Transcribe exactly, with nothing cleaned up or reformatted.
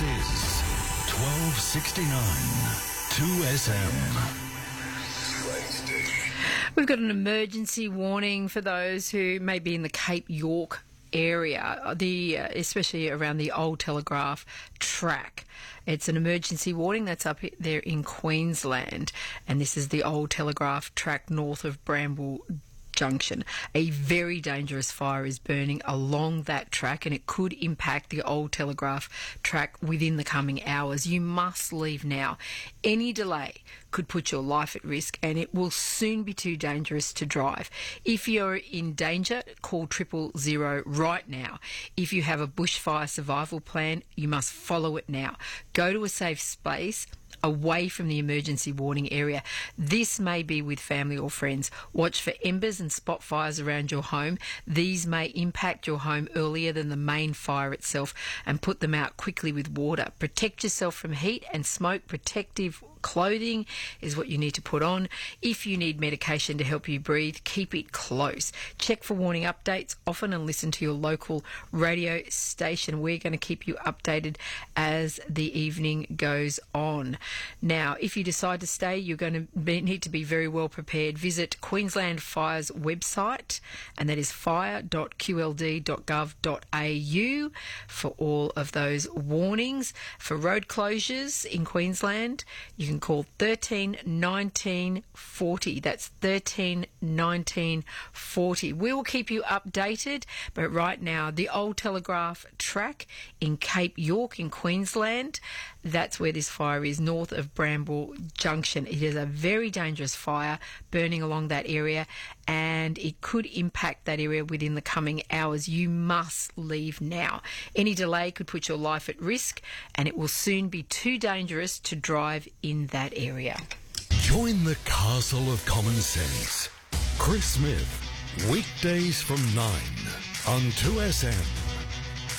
This is twelve sixty-nine two S M. We've got an emergency warning for those who may be in the Cape York area, the uh, especially around the Old Telegraph track. It's an emergency warning that's up there in Queensland, and this is the Old Telegraph track north of Bramble Junction. A very dangerous fire is burning along that track, and it could impact the Old Telegraph track within the coming hours. You must leave now. Any delay could put your life at risk, and it will soon be too dangerous to drive. If you're in danger, call triple zero right now. If you have a bushfire survival plan, you must follow it now. Go to a safe space away from the emergency warning area. This may be with family or friends. Watch for embers and spot fires around your home. These may impact your home earlier than the main fire itself, and put them out quickly with water. Protect yourself from heat and smoke. Protective clothing is what you need to put on. If you need medication to help you breathe, keep it close. Check for warning updates often and listen to your local radio station. We're going to keep you updated as the evening goes on. Now, if you decide to stay, you're going to be, need to be very well prepared. Visit Queensland Fire's website, and that is fire dot q l d dot gov dot a u for all of those warnings. For road closures in Queensland, you can call thirteen nineteen forty. That's thirteen nineteen forty. We will keep you updated, but right now, the Old Telegraph track in Cape York in Queensland, that's where this fire is, north of Bramble Junction. It is a very dangerous fire burning along that area, and it could impact that area within the coming hours. You must leave now. Any delay could put your life at risk, and it will soon be too dangerous to drive in that area. Join the Castle of Common Sense. Chris Smith, weekdays from nine on two S M.